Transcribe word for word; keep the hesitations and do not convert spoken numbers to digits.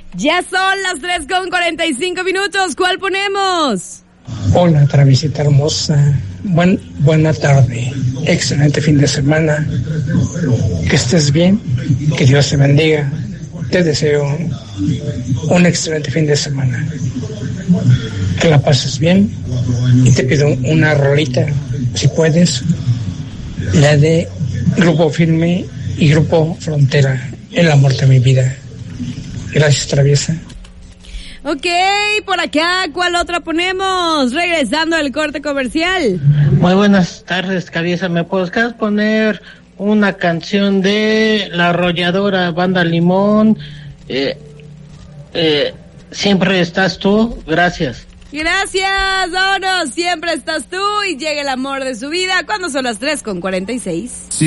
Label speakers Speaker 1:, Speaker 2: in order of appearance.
Speaker 1: Ya son las tres con cuarenta y cinco minutos. ¿Cuál ponemos?
Speaker 2: Hola, Travisita hermosa. Buen, buena tarde. Excelente fin de semana. Que estés bien. Que Dios te bendiga. Te deseo un excelente fin de semana. Que la pases bien. Y te pido una rolita, si puedes. La de Grupo Firme y Grupo Frontera. El amor de mi vida. Gracias, Traviesa.
Speaker 1: Ok, por acá, ¿cuál otra ponemos? Regresando al corte comercial.
Speaker 3: Muy buenas tardes, Traviesa. ¿Me podrías poner una canción de La Arrolladora, Banda Limón? Eh, eh, siempre estás tú. Gracias.
Speaker 1: Gracias, vámonos. Siempre estás tú y llega el amor de su vida. ¿Cuándo son las tres con cuarenta y seis?